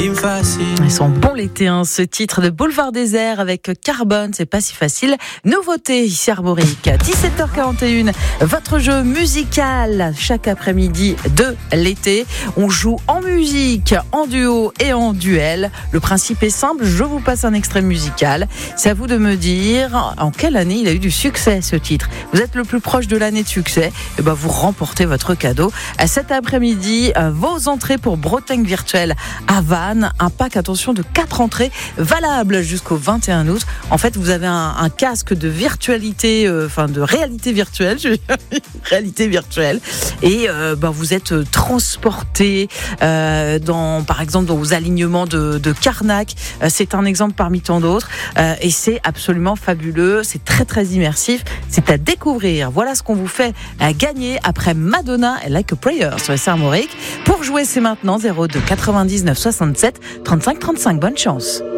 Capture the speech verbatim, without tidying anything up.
Ils sont bons l'été, hein, ce titre de Boulevard Désert avec Carbone, c'est pas si facile. Nouveauté ici Armorique, dix-sept heures quarante et un, votre jeu musical chaque après-midi de l'été. On joue en musique, en duo et en duel. Le principe est simple, je vous passe un extrait musical. C'est à vous de me dire en quelle année il a eu du succès ce titre. Vous êtes le plus proche de l'année de succès, et ben vous remportez votre cadeau. À cet après-midi, vos entrées pour Bretagne virtuelle à Vannes. Un pack, attention, de quatre entrées valables jusqu'au vingt et un août. En fait, vous avez un, un casque de virtualité, euh, enfin de réalité virtuelle, je vais dire, réalité virtuelle, et euh, bah, vous êtes transporté euh, dans, par exemple, dans vos alignements de, de Carnac. Euh, c'est un exemple parmi tant d'autres, euh, et c'est absolument fabuleux. C'est très très immersif. C'est à découvrir. Voilà ce qu'on vous fait à gagner après Madonna et Like a Prayer sur S R Armorique. Pour jouer, c'est maintenant zéro deux quatre-vingt-dix-neuf soixante-sept trente-cinq trente-cinq. Bonne chance.